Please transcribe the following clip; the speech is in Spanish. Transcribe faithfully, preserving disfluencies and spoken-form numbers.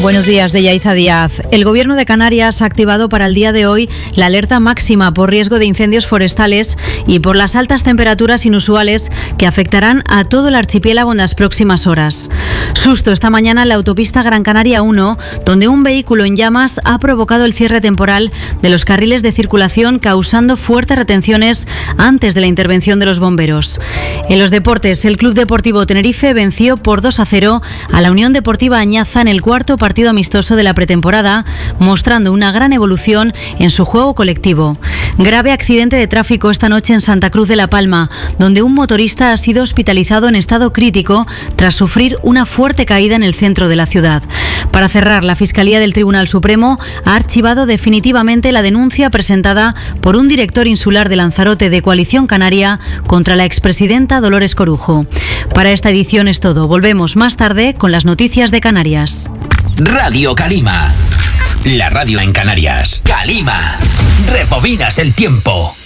Buenos días, de Yaiza Díaz. El Gobierno de Canarias ha activado para el día de hoy la alerta máxima por riesgo de incendios forestales y por las altas temperaturas inusuales que afectarán a todo el archipiélago en las próximas horas. Susto esta mañana en la autopista Gran Canaria uno, donde un vehículo en llamas ha provocado el cierre temporal de los carriles de circulación, causando fuertes retenciones antes de la intervención de los bomberos. En los deportes, el Club Deportivo Tenerife venció por dos a cero a la Unión Deportiva Añaza en el cuarto partido amistoso de la pretemporada, mostrando una gran evolución en su juego colectivo. Grave accidente de tráfico esta noche en Santa Cruz de la Palma, donde un motorista ha sido hospitalizado en estado crítico tras sufrir una fuerte caída en el centro de la ciudad. Para cerrar, la Fiscalía del Tribunal Supremo ha archivado definitivamente la denuncia presentada por un director insular de Lanzarote de Coalición Canaria contra la expresidenta Dolores Corujo. Para esta edición es todo. Volvemos más tarde con las noticias de Canarias. Radio Calima, la radio en Canarias. Calima, rebobinas el tiempo.